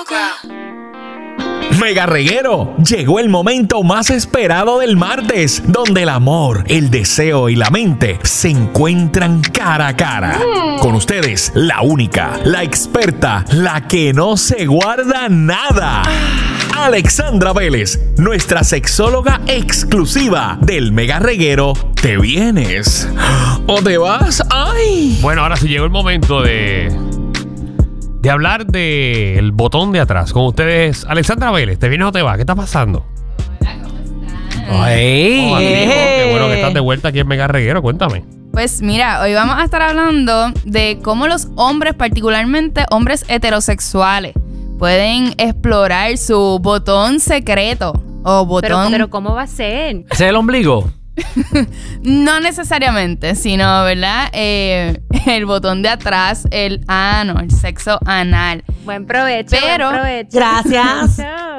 loca. Mega Reguero, llegó el momento más esperado del martes, donde el amor, el deseo y la mente se encuentran cara a cara. Con ustedes, la única, la experta, la que no se guarda nada. Alexandra Vélez, nuestra sexóloga exclusiva del Mega Reguero. ¿Te vienes o te vas? ¡Ay! Bueno, ahora sí llegó el momento de hablar del botón de atrás. Con ustedes, Alexandra Vélez. ¿Te vienes o te vas? ¿Qué está pasando? Hola, ¿cómo están? Oh, amigo, qué bueno que estás de vuelta aquí en Mega Reguero. Cuéntame. Pues mira, hoy vamos a estar hablando de cómo los hombres, particularmente hombres heterosexuales, pueden explorar su botón secreto o botón... Pero ¿cómo va a ser? ¿Ese es el ombligo? No necesariamente, sino, ¿verdad? El botón de atrás, el ano, el sexo anal. Buen provecho, Pero- buen provecho. Gracias.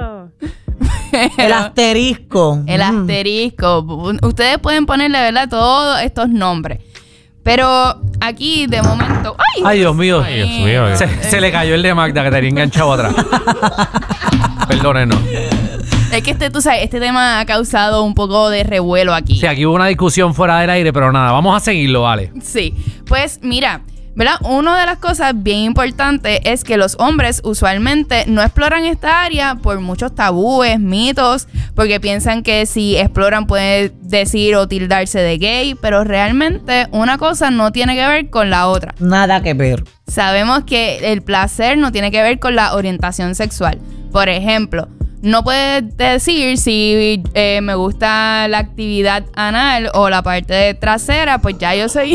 El asterisco. El asterisco. Ustedes pueden ponerle, ¿verdad? Todos estos nombres. Pero aquí, de momento... ¡Ay! Ay, Dios mío. Ay, Dios mío. Se le cayó el de Magda que tenía enganchado atrás. Perdónenos. Es que tú sabes, este tema ha causado un poco de revuelo aquí. Sí, aquí hubo una discusión fuera del aire, pero nada, vamos a seguirlo, vale. Sí, pues mira, ¿verdad? Una de las cosas bien importantes es que los hombres usualmente no exploran esta área por muchos tabúes, mitos, porque piensan que si exploran pueden decir o tildarse de gay, pero realmente una cosa no tiene que ver con la otra. Nada que ver. Sabemos que el placer no tiene que ver con la orientación sexual. Por ejemplo, no puedes decir si me gusta la actividad anal o la parte trasera, pues ya yo soy...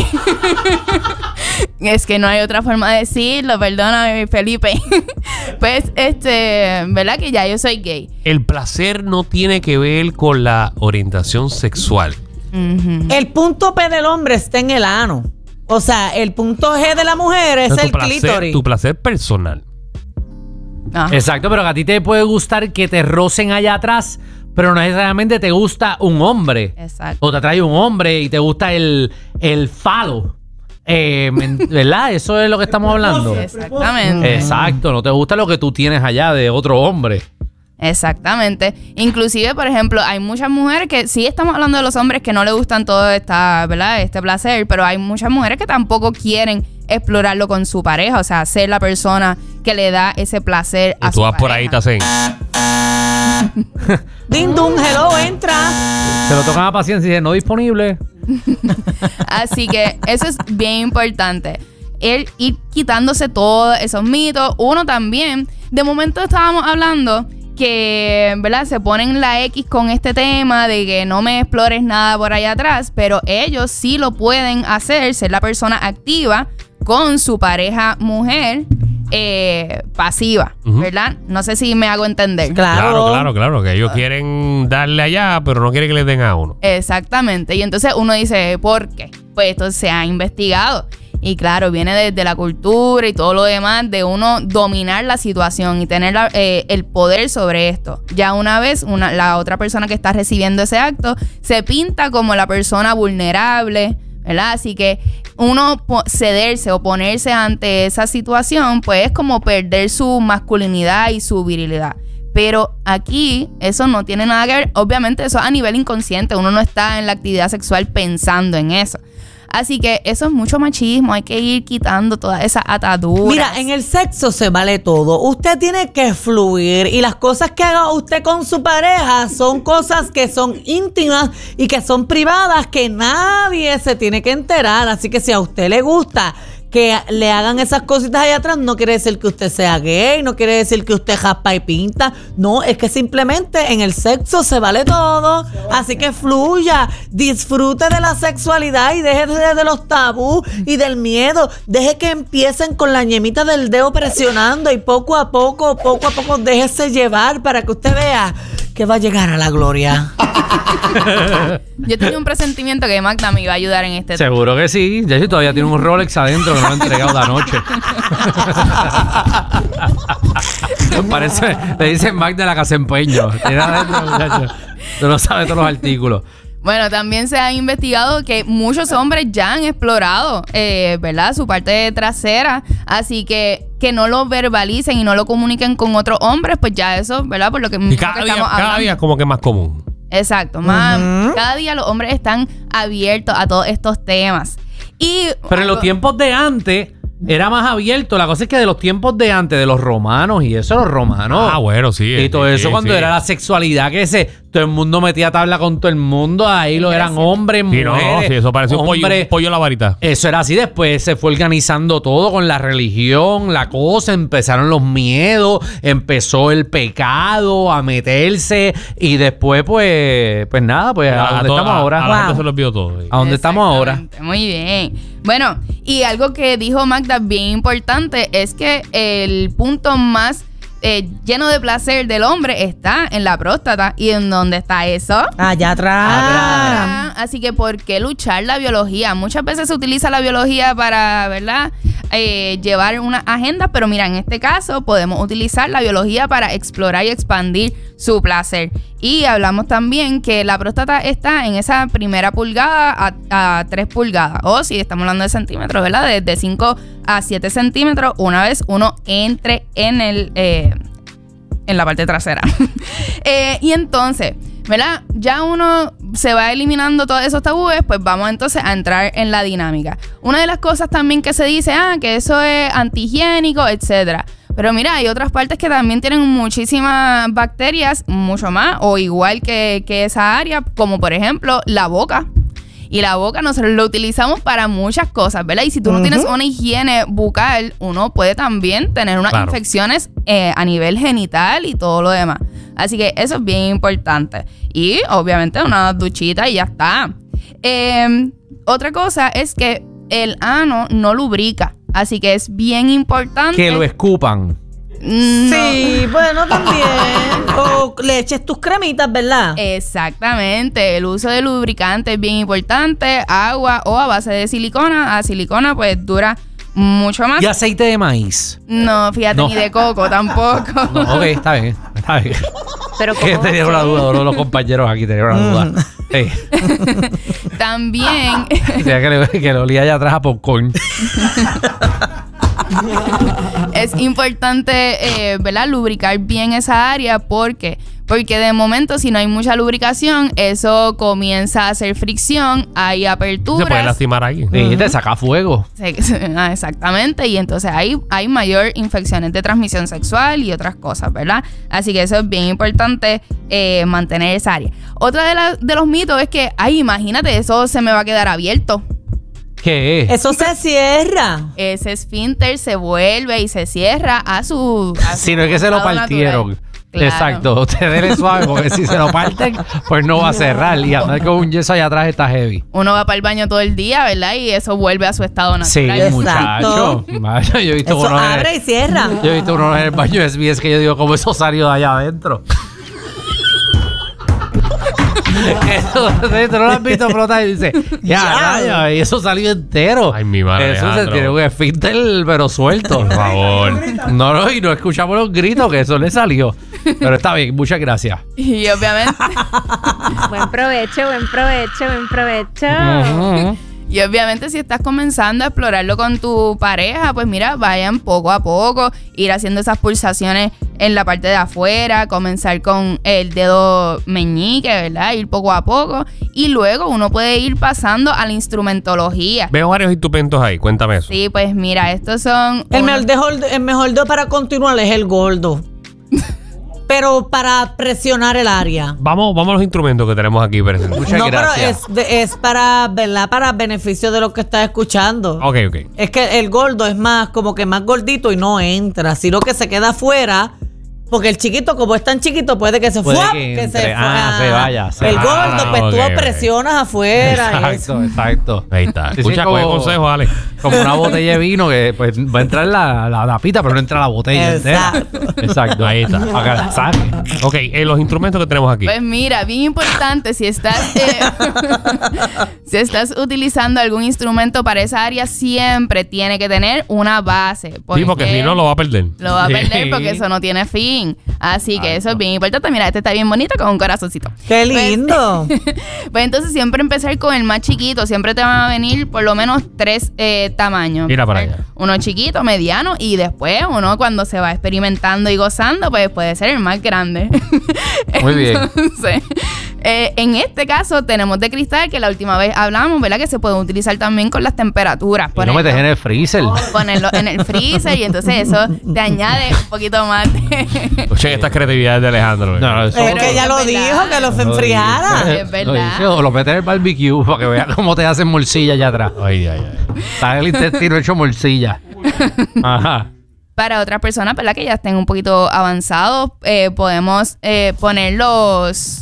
Es que no hay otra forma de decirlo, perdóname, Felipe. Pues, ¿verdad? Que ya yo soy gay. El placer no tiene que ver con la orientación sexual. El punto P del hombre está en el ano. O sea, el punto G de la mujer es el clítoris. Tu placer personal. Ajá. Exacto, pero que a ti te puede gustar que te rocen allá atrás, pero no necesariamente te gusta un hombre. Exacto. O te atrae un hombre y te gusta el falo. ¿Verdad? Eso es lo que estamos hablando. Exactamente. Exacto, no te gusta lo que tú tienes allá de otro hombre. Exactamente. Inclusive, por ejemplo, hay muchas mujeres que sí estamos hablando de los hombres que no les gustan todo ¿verdad? Este placer, pero hay muchas mujeres que tampoco quieren explorarlo con su pareja, o sea, ser la persona que le da ese placer a Y su tú vas por ahí, pareja. te hacen. Ding dong, hello, entra. Se lo tocan a paciencia y dicen no disponible. Así que eso es bien importante. El ir quitándose todos esos mitos. Uno también, de momento estábamos hablando que, ¿verdad? Se ponen la X con este tema de que no me explores nada por allá atrás, pero ellos sí lo pueden hacer, ser la persona activa con su pareja mujer pasiva, ¿verdad? No sé si me hago entender. Claro, que ellos quieren darle allá, pero no quieren que les den a uno. Exactamente. Y entonces uno dice, ¿por qué? Pues esto se ha investigado. Y claro, viene desde la cultura y todo lo demás de uno dominar la situación y tener el poder sobre esto. Ya una vez la otra persona que está recibiendo ese acto se pinta como la persona vulnerable, ¿verdad? Así que uno cederse o ponerse ante esa situación, pues es como perder su masculinidad y su virilidad. Pero aquí eso no tiene nada que ver. Obviamente eso a nivel inconsciente. Uno no está en la actividad sexual pensando en eso. Así que eso es mucho machismo. Hay que ir quitando todas esas ataduras. Mira, en el sexo se vale todo. Usted tiene que fluir y las cosas que haga usted con su pareja son cosas que son íntimas y que son privadas, que nadie se tiene que enterar. Así que si a usted le gusta que le hagan esas cositas allá atrás, no quiere decir que usted sea gay, no quiere decir que usted jaspa y pinta. No, es que simplemente en el sexo se vale todo. Así que fluya, disfrute de la sexualidad y deje de los tabús y del miedo. Deje que empiecen con la ñemita del dedo presionando y poco a poco déjese llevar para que usted vea que va a llegar a la gloria. Yo tenía un presentimiento que Magda me iba a ayudar en este tema. Seguro que sí. Ya si todavía tiene un Rolex adentro que no lo ha entregado la noche. Parece, le dicen Magda la casa empeño. Tiene adentro, muchacho. Tú no sabes todos los artículos. Bueno, también se ha investigado que muchos hombres ya han explorado, ¿verdad? Su parte trasera. Así que que no lo verbalicen y no lo comuniquen con otros hombres, pues ya eso, ¿verdad? Por lo que, Y mismo cada que día, estamos cada hablando. día es como que más común. Exacto, más, cada día los hombres están abiertos a todos estos temas. Y Pero en los tiempos de antes era más abierto. La cosa es que de los tiempos de antes, de los romanos y eso, los romanos. Ah, bueno, sí. Y todo sí, eso cuando sí. era la sexualidad todo el mundo metía tabla con todo el mundo. Ahí lo eran hombres, Sí, no, mujeres. sí, eso parece un hombres. pollo a la varita. Eso era así. Después se fue organizando todo con la religión, la cosa. Empezaron los miedos, empezó el pecado a meterse. Y después, pues nada, pues a dónde estamos ahora. A la gente Wow. se lo olvidó todo. ¿A dónde estamos ahora? Exactamente, muy bien. Bueno, y algo que dijo Magda bien importante es que el punto más lleno de placer del hombre está en la próstata. ¿Y en dónde está eso? Allá atrás. Así que ¿por qué luchar la biología? Muchas veces se utiliza la biología para, ¿verdad? Llevar una agenda, pero mira, en este caso podemos utilizar la biología para explorar y expandir su placer. Y hablamos también que la próstata está en esa primera pulgada a 3 pulgadas, o si estamos hablando de centímetros, ¿verdad? De 5 a 7 centímetros una vez uno entre en la parte trasera. Y entonces, ¿verdad? Ya uno se va eliminando todos esos tabúes, pues vamos entonces a entrar en la dinámica. Una de las cosas también que se dice, que eso es antihigiénico, etcétera. Pero mira, hay otras partes que también tienen muchísimas bacterias, mucho más, o igual que esa área, como por ejemplo la boca. Y la boca nosotros lo utilizamos para muchas cosas, ¿verdad? Y si tú no tienes una higiene bucal, uno puede también tener unas infecciones a nivel genital y todo lo demás. Así que eso es bien importante. Y obviamente una duchita y ya está. Otra cosa es que el ano no lubrica. Así que es bien importante Que lo escupan. Sí, bueno, también. O le eches tus cremitas, ¿verdad? Exactamente, el uso de lubricante es bien importante, agua o a base de silicona. A silicona pues dura mucho más. Y aceite de maíz. No, fíjate, No. ni de coco tampoco. No, ok, está bien. Está bien. Pero Que ¿cómo tenía va a una ser? duda, uno de los compañeros aquí tenía una duda. Sí. También Decía que le olía allá atrás a popcorn. es importante, ¿verdad? Lubricar bien esa área porque de momento si no hay mucha lubricación, eso comienza a hacer fricción, hay aperturas. Se puede lastimar ahí. Sí, te saca fuego. Exactamente, y entonces hay mayor infecciones de transmisión sexual y otras cosas, ¿verdad? Así que eso es bien importante, mantener esa área. Otra de los mitos es que, imagínate, eso se me va a quedar abierto. ¿Qué es? Eso se cierra. Ese esfínter se vuelve y se cierra a su Si no es que se lo estado partieron. natural. Claro. Exacto. Usted dele suave porque si se lo parten, pues no va a cerrar. Y andar con un yeso allá atrás está heavy. Uno va para el baño todo el día, ¿verdad? Y eso vuelve a su estado Sí, natural. muchacho. Vaya, yo he visto Eso unos abre y cierra. yo he visto unos en el baño de SBS que yo digo, ¿cómo eso salió de allá adentro? Eso, tú no lo has visto flotar y dice, ya, y eso salió entero. Ay, mi madre, Eso se Alejandro. tiene un esfínter, pero suelto. Por favor. No, y no escuchamos los gritos que eso le salió. Pero está bien, muchas gracias. Y obviamente, Buen provecho, buen provecho, buen provecho. Ujú. y obviamente si estás comenzando a explorarlo con tu pareja, pues mira, vayan poco a poco, ir haciendo esas pulsaciones en la parte de afuera, comenzar con el dedo meñique, ¿verdad? Ir poco a poco y luego uno puede ir pasando a la instrumentología. Veo varios instrumentos ahí, cuéntame eso. Sí, pues mira, estos son... El mejor dedo para continuar es el gordo. Pero para presionar el área. Vamos a los instrumentos que tenemos aquí presentes. Muchas No, gracias. pero es para, ¿verdad? Para beneficio de los que estás escuchando. Ok, ok. Es que el gordo es más, como que más gordito y no entra, sino que se queda afuera. Porque el chiquito, como es tan chiquito, puede que se Puede ¡fuap! que que entre. se Se vaya. El gordo, pues ok, tú ok. presionas afuera. y eso. Exacto. Ahí está. Sí, Escucha, sí, como- coge consejo, Ale. Como una botella de vino que pues va a entrar la tapita, pero no entra la botella entera. Exacto. Exacto. Ahí está. Para que la saque. Ok, los instrumentos que tenemos aquí. Pues mira, bien importante, si estás si estás utilizando algún instrumento para esa área, siempre tiene que tener una base. Sí, porque si no lo va a perder. lo va a perder Sí. porque eso no tiene filo fin. Así que eso es bien importante. Mira, este está bien bonito con un corazoncito. ¡Qué lindo! Pues entonces siempre empezar con el más chiquito. Siempre te van a venir por lo menos 3 tamaños. Mira para allá. Uno chiquito, mediano y después uno cuando se va experimentando y gozando, pues puede ser el más grande. Muy bien. Entonces, en este caso tenemos de cristal que la última vez hablamos, ¿verdad? Que se puede utilizar también con las temperaturas. Y no metes en el freezer. Ponerlo en el freezer y entonces eso te añade un poquito más de... Escuchen estas creatividades de Alejandro. No, eso Es Pero que ella es lo verdad. dijo, que los enfriara. Es verdad. O lo metes en el barbecue para que veas cómo te hacen morcilla allá atrás. Ay, ay, ay. Está el intestino hecho morcilla. Ajá. Para otras personas, ¿verdad? Que ya estén un poquito avanzados, podemos poner los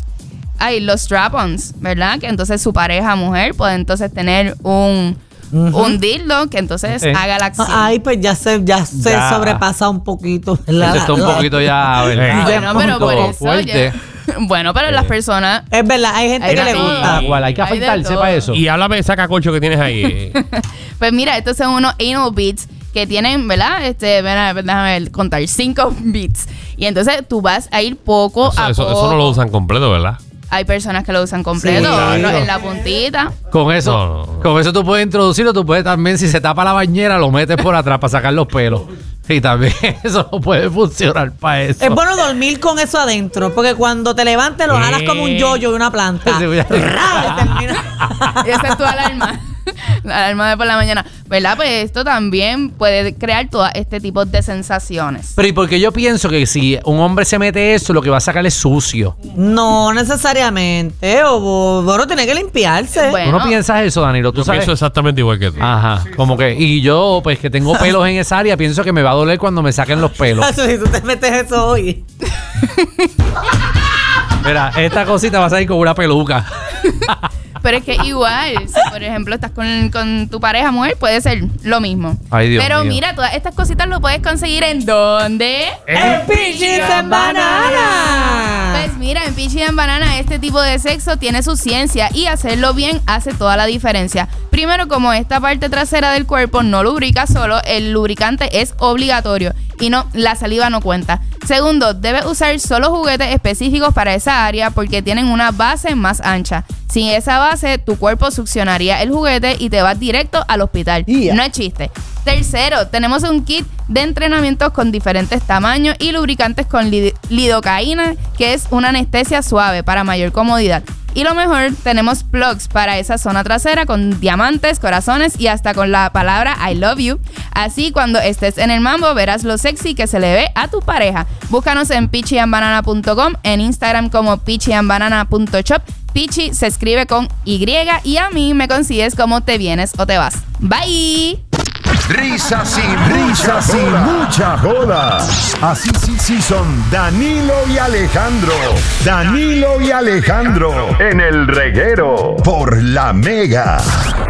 strap-ons, ¿verdad? Que entonces su pareja mujer puede entonces tener un dildo que entonces Sí. haga la acción. Ay, pues ya se Ya. sobrepasa un poquito. ¿verdad? Eso está un poquito ya, ¿verdad? Bueno, pero por eso fuerte. Bueno, pero las personas... Es verdad, hay gente Hay que de le todo. gusta. Igual hay que Hay de afeitarse todo. para eso. Y háblame de esa cacocho que tienes ahí. Pues mira, estos son unos anal beads que tienen, ¿verdad? Déjame ver, contar 5 beads. Y entonces tú vas a ir poco a Eso poco. no lo usan completo, ¿verdad? Hay personas que lo usan completo, Sí, otros claro. en la puntita. Con eso, No. con eso tú puedes introducirlo, tú puedes también, si se tapa la bañera, lo metes por atrás para sacar los pelos. Y también eso puede funcionar para eso. Es bueno dormir con eso adentro, porque cuando te levantes lo jalas como un yoyo de una planta. Sí, voy a- ¡Ra! Y termina. Y esa es tu alarma. La alarma de por la mañana. ¿Verdad? Pues esto también puede crear todo este tipo de sensaciones. Pero y porque yo pienso que si un hombre se mete eso, lo que va a sacar es sucio. No necesariamente. O bueno, tiene que limpiarse. Bueno. ¿Tú no piensas eso, Danilo? ¿Tú Yo sabes? pienso exactamente igual que tú. Ajá, como que, y yo, pues que tengo pelos en esa área, pienso que me va a doler cuando me saquen los pelos. Si tú te metes eso hoy. Mira, esta cosita va a salir con una peluca. Pero es que igual, si por ejemplo estás con tu pareja mujer, puede ser lo mismo. Ay, Dios Pero mío. mira, todas estas cositas lo puedes conseguir ¿en dónde? ¡El Peaches en banana! Pues mira, en Peachy and Banana este tipo de sexo tiene su ciencia y hacerlo bien hace toda la diferencia. Primero, como esta parte trasera del cuerpo no lubrica solo, el lubricante es obligatorio y no, la saliva no cuenta. Segundo, debes usar solo juguetes específicos para esa área porque tienen una base más ancha. Sin esa base, tu cuerpo succionaría el juguete y te vas directo al hospital. Yeah. No es chiste. Tercero, tenemos un kit de entrenamientos con diferentes tamaños y lubricantes con lidocaína, que es una anestesia suave para mayor comodidad. Y lo mejor, tenemos plugs para esa zona trasera con diamantes, corazones y hasta con la palabra I love you. Así cuando estés en el mambo verás lo sexy que se le ve a tu pareja. Búscanos en peachyandbanana.com, en Instagram como peachyandbanana.shop. Peachy se escribe con Y y a mí me consigues como Te Vienes o Te Vas. Bye. Risas y mucha joda. Así sí son Danilo y Alejandro. Danilo y Alejandro en el reguero por La Mega.